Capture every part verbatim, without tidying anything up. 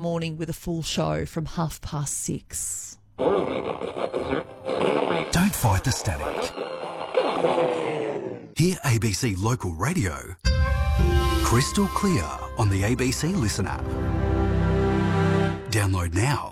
morning with a full show from half past six. Don't fight the static. Hear A B C Local Radio crystal clear on the A B C Listen app. Download now.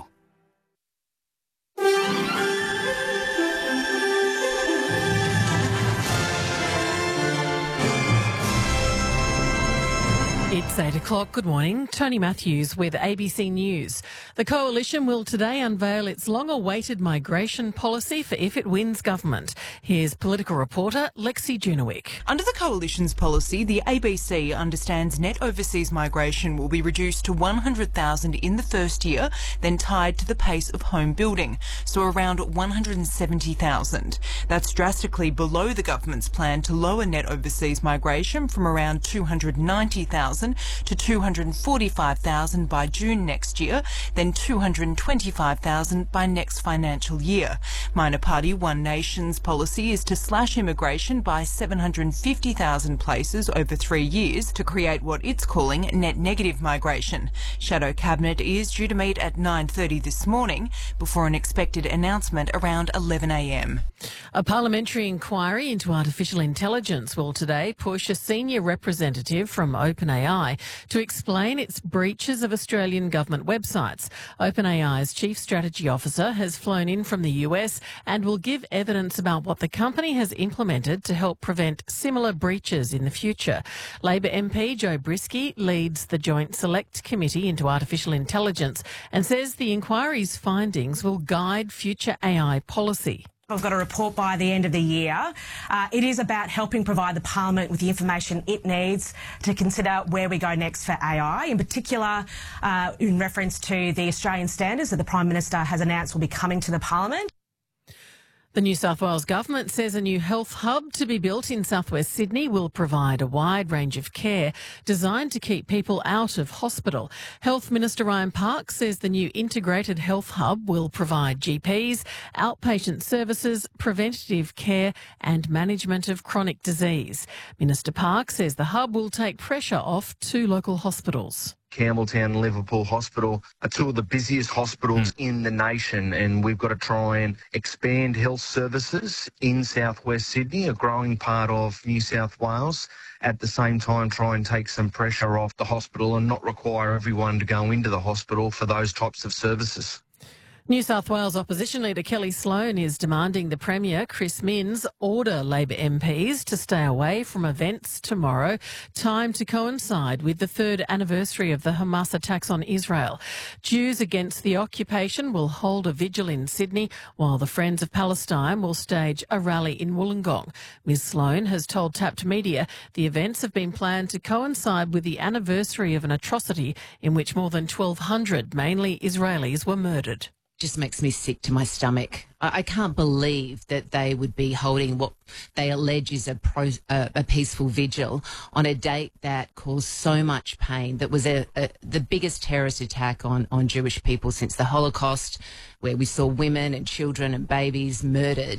It's eight o'clock. Good morning. Tony Matthews with A B C News. The Coalition will today unveil its long-awaited migration policy for if it wins government. Here's political reporter Lexi Junowick. Under the Coalition's policy, the A B C understands net overseas migration will be reduced to one hundred thousand in the first year, then tied to the pace of home building, so around one hundred seventy thousand. That's drastically below the government's plan to lower net overseas migration from around two hundred ninety thousand to two hundred forty-five thousand by June next year, then two hundred twenty-five thousand by next financial year. Minor party One Nation's policy is to slash immigration by seven hundred fifty thousand places over three years to create what it's calling net negative migration. Shadow Cabinet is due to meet at nine thirty this morning before an expected announcement around eleven a m. A parliamentary inquiry into artificial intelligence will today push a senior representative from OpenAI to explain its breaches of Australian government websites. OpenAI's Chief Strategy Officer has flown in from the U S and will give evidence about what the company has implemented to help prevent similar breaches in the future. Labor M P Joe Brisky leads the Joint Select Committee into Artificial Intelligence and says the inquiry's findings will guide future A I policy. I've got a report by the end of the year. Uh, it is about helping provide the Parliament with the information it needs to consider where we go next for A I, in particular uh, in reference to the Australian standards that the Prime Minister has announced will be coming to the Parliament. The New South Wales Government says a new health hub to be built in southwest Sydney will provide a wide range of care designed to keep people out of hospital. Health Minister Ryan Parks says the new integrated health hub will provide G Ps, outpatient services, preventative care and management of chronic disease. Minister Parks says the hub will take pressure off two local hospitals. Campbelltown and Liverpool Hospital are two of the busiest hospitals mm. in the nation, and we've got to try and expand health services in southwest Sydney, a growing part of New South Wales. At the same time, try and take some pressure off the hospital and not require everyone to go into the hospital for those types of services. New South Wales Opposition Leader Kelly Sloan is demanding the Premier, Chris Minns, order Labor M Ps to stay away from events tomorrow, timed to coincide with the third anniversary of the Hamas attacks on Israel. Jews against the occupation will hold a vigil in Sydney, while the Friends of Palestine will stage a rally in Wollongong. Miz Sloan has told Tapped Media the events have been planned to coincide with the anniversary of an atrocity in which more than twelve hundred, mainly Israelis, were murdered. Just makes me sick to my stomach. I, I can't believe that they would be holding what they allege is a, pro, uh, a peaceful vigil on a date that caused so much pain, that was a, a, the biggest terrorist attack on, on Jewish people since the Holocaust, where we saw women and children and babies murdered.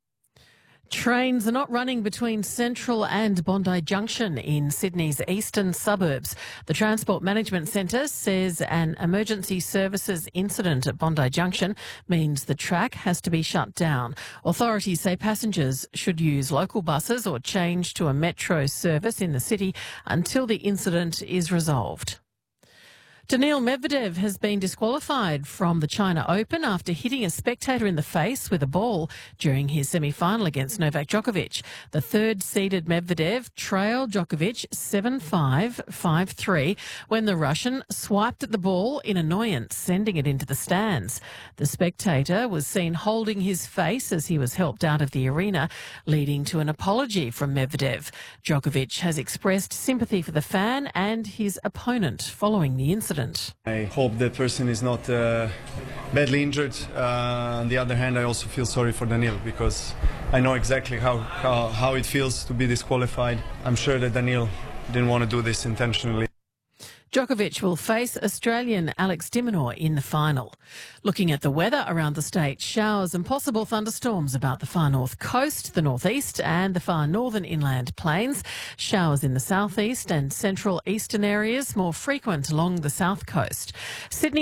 Trains are not running between Central and Bondi Junction in Sydney's eastern suburbs. The Transport Management Centre says an emergency services incident at Bondi Junction means the track has to be shut down. Authorities say passengers should use local buses or change to a metro service in the city until the incident is resolved. Daniil Medvedev has been disqualified from the China Open after hitting a spectator in the face with a ball during his semi-final against Novak Djokovic. The third-seeded Medvedev trailed Djokovic seven five, five three when the Russian swiped at the ball in annoyance, sending it into the stands. The spectator was seen holding his face as he was helped out of the arena, leading to an apology from Medvedev. Djokovic has expressed sympathy for the fan and his opponent following the incident. I hope the person is not uh, badly injured. Uh, on the other hand, I also feel sorry for Daniil because I know exactly how, how, how it feels to be disqualified. I'm sure that Daniil didn't want to do this intentionally. Djokovic will face Australian Alex de Minaur in the final. Looking at the weather around the state, showers and possible thunderstorms about the far north coast, the northeast and the far northern inland plains. Showers in the southeast and central eastern areas, more frequent along the south coast. Sydney